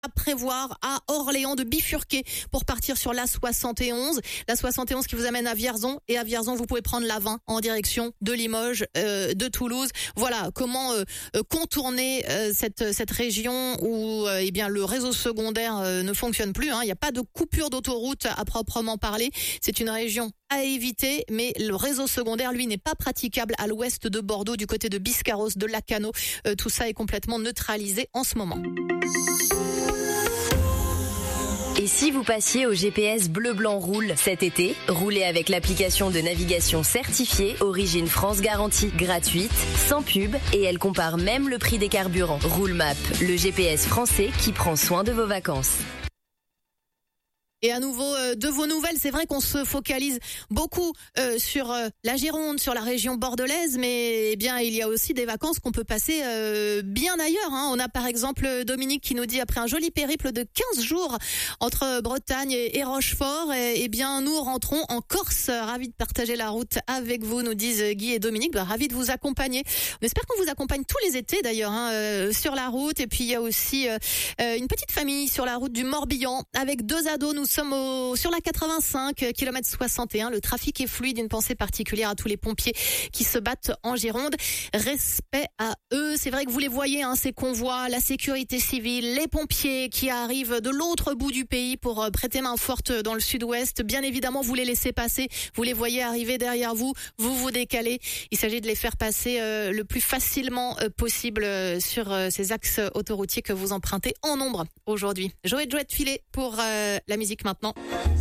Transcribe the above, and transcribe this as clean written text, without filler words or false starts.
à prévoir à Orléans de bifurquer pour partir sur l'A71. L'A71 qui vous amène à Vierzon, et à Vierzon vous pouvez prendre l'A20 en direction de Limoges, de Toulouse. Voilà comment contourner cette région où eh bien le réseau secondaire ne fonctionne plus. Il n'y a pas de coupure d'autoroute à proprement parler. C'est une région à éviter, mais le réseau secondaire, lui, n'est pas praticable à l'ouest de Bordeaux, du côté de Biscarrosse, de Lacanau. Tout ça est complètement neutralisé en ce moment. Et si vous passiez au GPS Bleu Blanc Roule cet été, roulez avec l'application de navigation certifiée Origine France Garantie, gratuite, sans pub, et elle compare même le prix des carburants. Roulemap, le GPS français qui prend soin de vos vacances. Et à nouveau, de vos nouvelles, c'est vrai qu'on se focalise beaucoup sur la Gironde, sur la région bordelaise, mais eh bien il y a aussi des vacances qu'on peut passer bien ailleurs. On a par exemple Dominique qui nous dit, après un joli périple de 15 jours entre Bretagne et Rochefort, eh bien nous rentrons en Corse. Ravis de partager la route avec vous, nous disent Guy et Dominique. Ravis de vous accompagner. On espère qu'on vous accompagne tous les étés d'ailleurs sur la route. Et puis il y a aussi une petite famille sur la route du Morbihan avec 2 ados. Nous sommes sur la 85, km 61. Le trafic est fluide. Une pensée particulière à tous les pompiers qui se battent en Gironde. Respect à eux. C'est vrai que vous les voyez, ces convois, la sécurité civile, les pompiers qui arrivent de l'autre bout du pays pour prêter main forte dans le sud-ouest. Bien évidemment, vous les laissez passer. Vous les voyez arriver derrière vous. Vous vous décalez. Il s'agit de les faire passer le plus facilement possible sur ces axes autoroutiers que vous empruntez en nombre aujourd'hui. Joël Filet pour la musique maintenant.